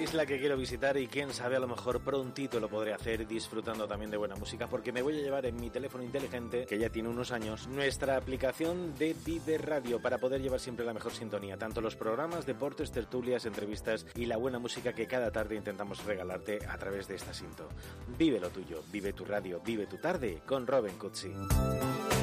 isla que quiero visitar y quién sabe, a lo mejor prontito lo podré hacer disfrutando también de buena música, porque me voy a llevar en mi teléfono inteligente, que ya tiene unos años, nuestra aplicación de Vive Radio para poder llevar siempre la mejor sintonía, tanto los programas, deportes, tertulias, entrevistas y la buena música que cada tarde intentamos regalarte a través de esta cinta. Vive lo tuyo, vive tu radio, vive tu tarde con Robin Cutsi.